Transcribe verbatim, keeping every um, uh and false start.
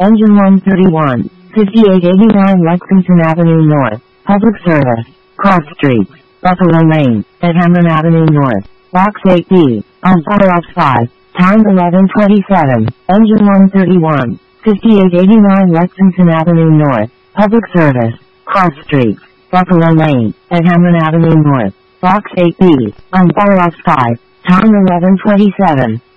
Engine one thirty-one, fifty-eight eighty-nine Lexington Avenue North, Public Service, Cross Street, Buffalo Lane, at Hammond Avenue North, Box eight B, on follow-up five, time eleven twenty-seven, Engine one thirty-one, fifty-eight eighty-nine Lexington Avenue North, Public Service, Cross Street, Buffalo Lane, at Hammond Avenue North, Box eight B, on follow-up five, time eleven twenty-seven.